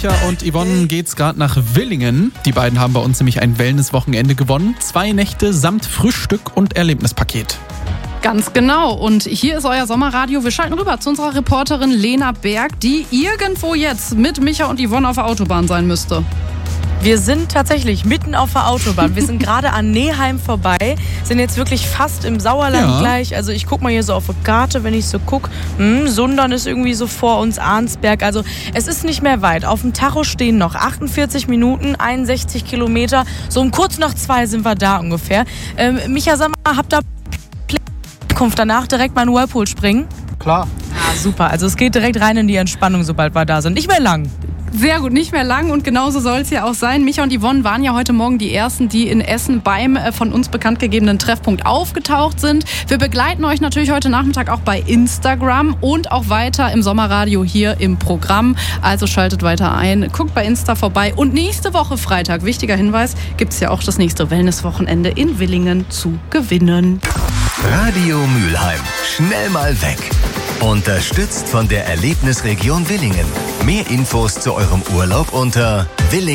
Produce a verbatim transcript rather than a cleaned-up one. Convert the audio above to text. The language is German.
Micha und Yvonne geht's gerade nach Willingen. Die beiden haben bei uns nämlich ein Wellness-Wochenende gewonnen. Zwei Nächte samt Frühstück und Erlebnispaket. Ganz genau. Und hier ist euer Sommerradio. Wir schalten rüber zu unserer Reporterin Lena Berg, die irgendwo jetzt mit Micha und Yvonne auf der Autobahn sein müsste. Wir sind tatsächlich mitten auf der Autobahn. Wir sind gerade an Neheim vorbei, sind jetzt wirklich fast im Sauerland Ja. gleich. Also ich gucke mal hier so auf die Karte, wenn ich so gucke. Hm, Sundern ist irgendwie so vor uns, Arnsberg. Also es ist nicht mehr weit. Auf dem Tacho stehen noch achtundvierzig Minuten, einundsechzig Kilometer. So um kurz nach zwei sind wir da ungefähr. Ähm, Micha, sag mal, habt ihr Ankunft danach direkt mal in den Whirlpool springen? Klar. Ah, super. Also es geht direkt rein in die Entspannung, sobald wir da sind. Nicht mehr lang. Sehr gut, nicht mehr lang und genauso soll es ja auch sein. Micha und Yvonne waren ja heute Morgen die Ersten, die in Essen beim äh, von uns bekannt gegebenen Treffpunkt aufgetaucht sind. Wir begleiten euch natürlich heute Nachmittag auch bei Instagram und auch weiter im Sommerradio hier im Programm. Also schaltet weiter ein, guckt bei Insta vorbei und nächste Woche Freitag, wichtiger Hinweis, gibt es ja auch das nächste Wellnesswochenende in Willingen zu gewinnen. Radio Mülheim. Schnell mal weg. Unterstützt von der Erlebnisregion Willingen. Mehr Infos zu eurem Urlaub unter Willingen.